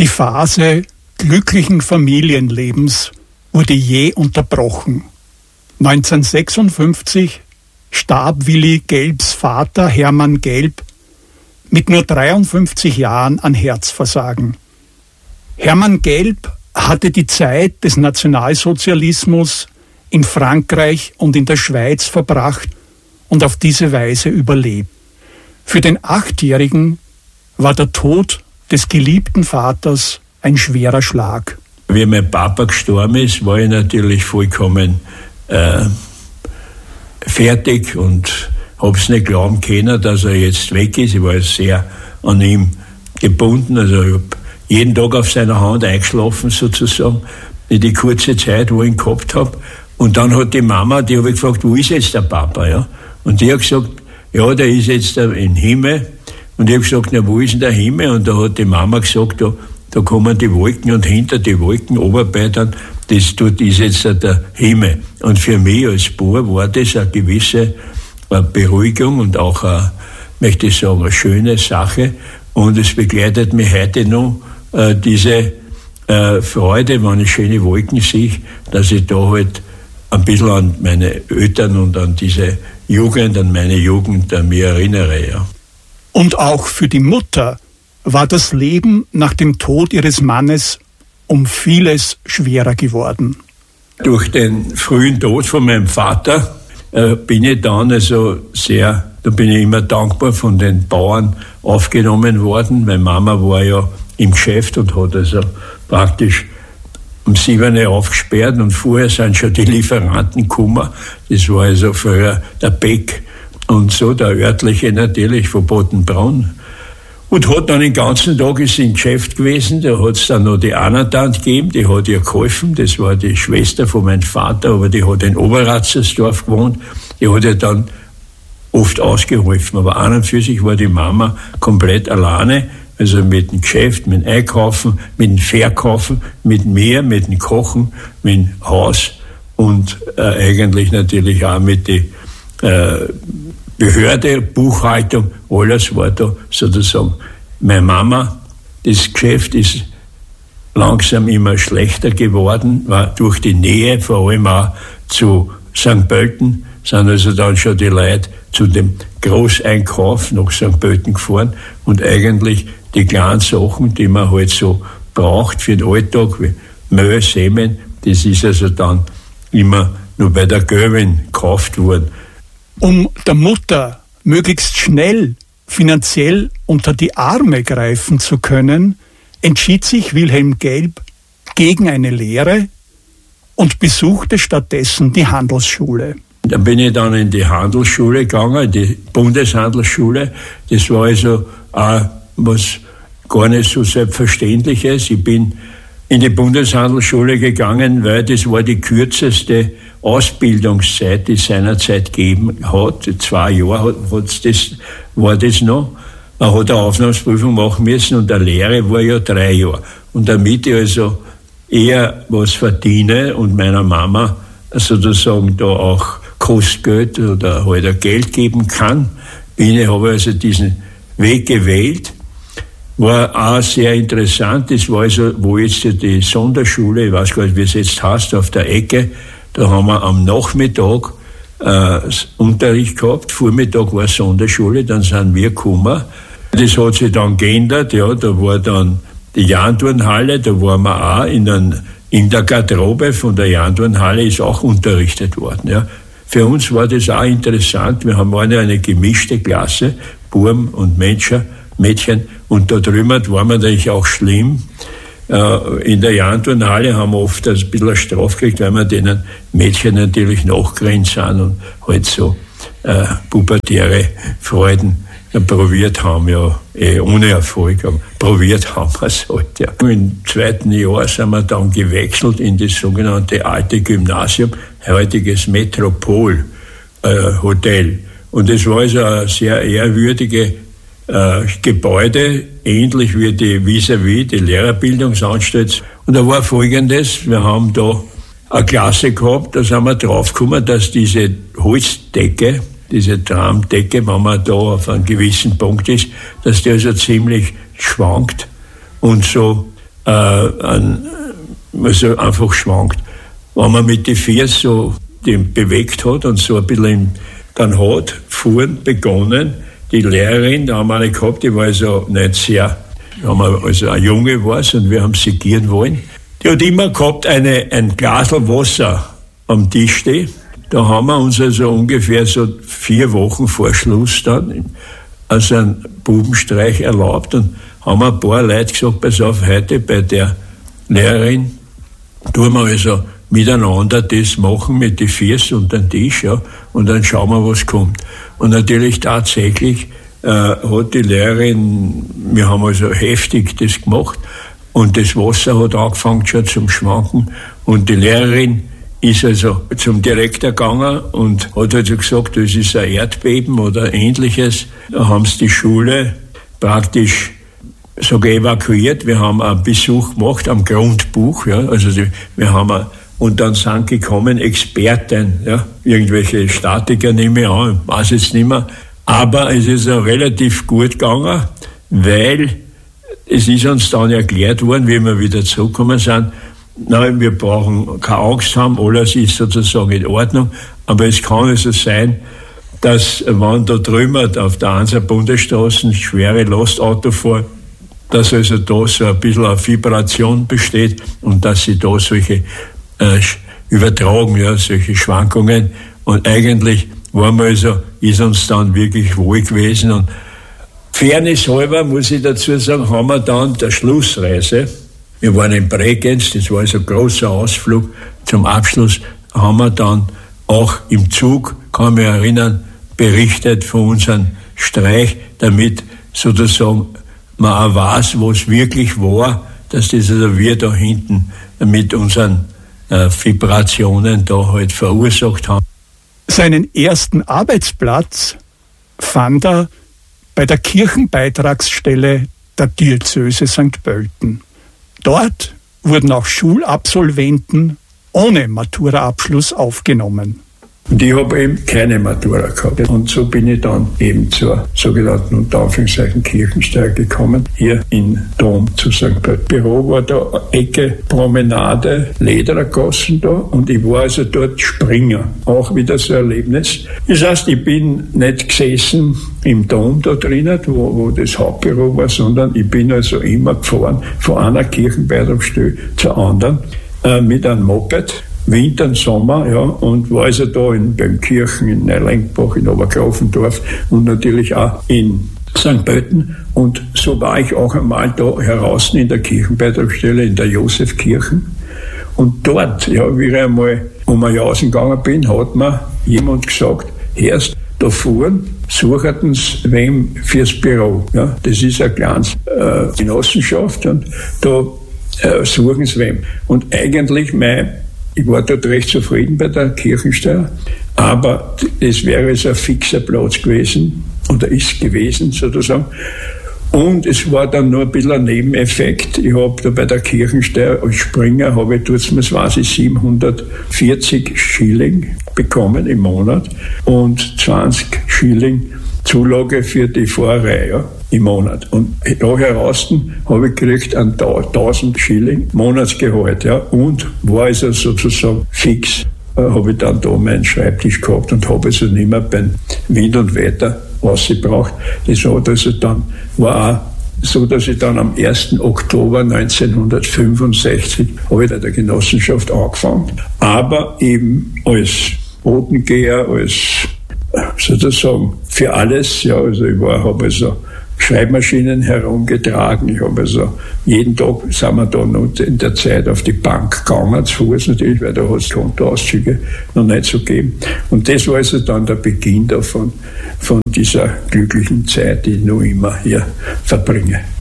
Die Phase glücklichen Familienlebens wurde jäh unterbrochen. 1956 starb Willi Gelbs Vater Hermann Gelb mit nur 53 Jahren an Herzversagen. Hermann Gelb hatte die Zeit des Nationalsozialismus in Frankreich und in der Schweiz verbracht und auf diese Weise überlebt. Für den 8-Jährigen war der Tod des geliebten Vaters ein schwerer Schlag. Wie mein Papa gestorben ist, war ich natürlich vollkommen fertig und habe es nicht glauben können, dass er jetzt weg ist. Ich war sehr an ihm gebunden. Also ich habe jeden Tag auf seiner Hand eingeschlafen sozusagen, in die kurze Zeit, wo ich ihn gehabt habe. Und dann hat die Mama, die habe ich gefragt, wo ist jetzt der Papa? Ja? Und die hat gesagt, ja, der ist jetzt im Himmel. Und ich habe gesagt, na, wo ist denn der Himmel? Und da hat die Mama gesagt, da kommen die Wolken und hinter die Wolken oberbei dann, das ist jetzt der Himmel. Und für mich als Bub war das eine gewisse Beruhigung und auch, möchte ich sagen, eine schöne Sache. Und es begleitet mich heute noch diese Freude, wenn ich schöne Wolken sehe, dass ich da halt ein bisschen an meine Eltern und an diese Jugend, an meine Jugend mich erinnere. Ja. Und auch für die Mutter war das Leben nach dem Tod ihres Mannes um vieles schwerer geworden. Durch den frühen Tod von meinem Vater bin ich dann da bin ich immer dankbar von den Bauern aufgenommen worden. Meine Mama war ja im Geschäft und hat also praktisch um 7 Uhr aufgesperrt und vorher sind schon die Lieferanten gekommen. Das war also früher der Beck und so, der örtliche natürlich von Bodenbraun. Und hat dann den ganzen Tag ist im Geschäft gewesen, da hat es dann noch die Annatant gegeben, die hat ihr geholfen, das war die Schwester von meinem Vater, aber die hat in Oberratzersdorf gewohnt, die hat ja dann oft ausgeholfen, aber an und für sich war die Mama komplett alleine, also mit dem Geschäft, mit dem Einkaufen, mit dem Verkaufen, mit mir, mit dem Kochen, mit dem Haus und eigentlich natürlich auch mit der Behörde, Buchhaltung, alles war da sozusagen. Meine Mama, das Geschäft ist langsam immer schlechter geworden, war durch die Nähe, vor allem auch zu St. Pölten, sind also dann schon die Leute zu dem Großeinkauf nach St. Pölten gefahren und eigentlich die kleinen Sachen, die man halt so braucht für den Alltag, wie Mehl, Semen, das ist also dann immer nur bei der Göbin gekauft worden. Um der Mutter möglichst schnell finanziell unter die Arme greifen zu können, entschied sich Wilhelm Gelb gegen eine Lehre und besuchte stattdessen die Handelsschule. Da bin ich dann in die Handelsschule gegangen, die Bundeshandelsschule. Das war also auch was gar nicht so Selbstverständliches. Ich bin in die Bundeshandelsschule gegangen, weil das war die kürzeste Ausbildungszeit, die es seinerzeit gegeben hat. 2 Jahre war das noch. Man hat eine Aufnahmeprüfung machen müssen und eine Lehre war ja 3 Jahre. Und damit ich also eher was verdiene und meiner Mama sozusagen da auch Kostgeld oder halt ein Geld geben kann, habe also diesen Weg gewählt. War auch sehr interessant. Das war also, wo jetzt die Sonderschule, ich weiß gar nicht, wie es jetzt heißt, auf der Ecke, da haben wir am Nachmittag Unterricht gehabt. Vormittag war Sonderschule, dann sind wir gekommen. Das hat sich dann geändert, ja, da war dann die Jahnturnhalle, da waren wir auch in der Garderobe von der Jahnturnhalle ist auch unterrichtet worden, ja. Für uns war das auch interessant. Wir waren ja eine gemischte Klasse, Buben und Mädchen, und da drüben waren wir natürlich auch schlimm. In der Jahnturnhalle haben wir oft ein bisschen eine Strafe gekriegt, weil wir denen Mädchen natürlich nachgerannt sind und halt so pubertäre Freuden probiert haben, ja, ohne Erfolg, aber probiert haben wir es halt, ja. Im 2. Jahr sind wir dann gewechselt in das sogenannte alte Gymnasium, heutiges Metropol Hotel. Und das war also ein sehr ehrwürdige Gebäude, ähnlich wie die vis-à-vis, die Lehrerbildungsanstalt. Und da war Folgendes, wir haben da eine Klasse gehabt, da sind wir draufgekommen, dass diese Holzdecke, diese Tramdecke, wenn man da auf einem gewissen Punkt ist, dass die also ziemlich schwankt und so also einfach schwankt. Wenn man mit den Füßen so den bewegt hat und so ein bisschen dann hat Fuhren begonnen, die Lehrerin, da haben wir eine gehabt, die war also nicht sehr, also eine Junge war es und wir haben sie gehen wollen. Die hat immer gehabt ein Glasl Wasser am Tisch stehen. Da haben wir uns also ungefähr so 4 Wochen vor Schluss dann also einen Bubenstreich erlaubt und haben ein paar Leute gesagt, pass auf, heute bei der Lehrerin tun wir also miteinander das machen mit den Füßen und dem Tisch, ja, und dann schauen wir, was kommt. Und natürlich tatsächlich hat die Lehrerin, wir haben also heftig das gemacht und das Wasser hat angefangen schon zum Schwanken und die Lehrerin ist also zum Direktor gegangen und hat also gesagt, das ist ein Erdbeben oder Ähnliches. Da haben sie die Schule praktisch so evakuiert. Wir haben einen Besuch gemacht am Grundbuch, ja, also wir haben und dann sind gekommen Experten, ja, irgendwelche Statiker nehme ich an, ich weiß jetzt nicht mehr. Aber es ist auch relativ gut gegangen, weil es ist uns dann erklärt worden, wie wir wieder zurückgekommen sind, nein, wir brauchen keine Angst haben, alles ist sozusagen in Ordnung, aber es kann also sein, dass wenn da drüben auf der Anser Bundesstraße schwere Lastauto fahren, dass also da so ein bisschen eine Vibration besteht und dass sie da solche übertragen, ja, solche Schwankungen. Und eigentlich waren wir also, ist uns dann wirklich wohl gewesen. Und Fairness halber, muss ich dazu sagen, haben wir dann der Schlussreise, wir waren in Bregenz, das war also ein großer Ausflug, zum Abschluss haben wir dann auch im Zug, kann mich erinnern, berichtet von unserem Streich, damit sozusagen man auch weiß, was wirklich war, dass das also wir da hinten mit unseren Vibrationen da halt verursacht haben. Seinen ersten Arbeitsplatz fand er bei der Kirchenbeitragsstelle der Diözese St. Pölten. Dort wurden auch Schulabsolventen ohne Maturaabschluss aufgenommen. Und ich habe eben keine Matura gehabt. Und so bin ich dann eben zur sogenannten unter Anführungszeichen Kirchensteuer gekommen, hier in Dom zu St. Pölten. Büro war da Ecke Promenade, Lederergassen da und ich war also dort Springer. Auch wieder so ein Erlebnis. Das heißt, ich bin nicht gesessen im Dom da drinnen, wo das Hauptbüro war, sondern ich bin also immer gefahren von einer Kirchenbeitragsstelle zur anderen mit einem Moped. Winter und Sommer, ja, und war also da beim Kirchen in Neulenkbach, in Obergrafendorf und natürlich auch in St. Pölten. Und so war ich auch einmal da heraus in der Kirchenbeitragsstelle in der Josefkirchen. Und dort, ja, wie ich einmal um ein Jahr gegangen bin, hat mir jemand gesagt, Herrst, da fuhren, suchten sie wem fürs Büro. Ja, das ist eine kleine Genossenschaft und da suchen sie wem. Und eigentlich ich war dort recht zufrieden bei der Kirchensteuer, aber es wäre so ein fixer Platz gewesen, oder ist gewesen sozusagen. Und es war dann nur ein bisschen ein Nebeneffekt. Ich habe da bei der Kirchensteuer als Springer, habe ich dort, 740 Schilling bekommen im Monat und 20 Schilling Zulage für die Fahrerei, ja, im Monat. Und da heraus habe ich gekriegt 1000 Schilling Monatsgehalt, ja, und war also sozusagen fix, habe ich dann da meinen Schreibtisch gehabt und habe also nicht mehr beim Wind und Wetter ausgebraucht. Das hat also dann, war auch so, dass ich dann am 1. Oktober 1965 habe ich bei der Genossenschaft angefangen, aber eben als Botengeher, als sozusagen für alles, ja, also ich habe also Schreibmaschinen herumgetragen, ich habe also jeden Tag, sind wir da noch in der Zeit auf die Bank gegangen, zu Fuß natürlich, weil da hat es Kontoauszüge noch nicht so gegeben. Und das war also dann der Beginn davon, von dieser glücklichen Zeit, die ich noch immer hier verbringe.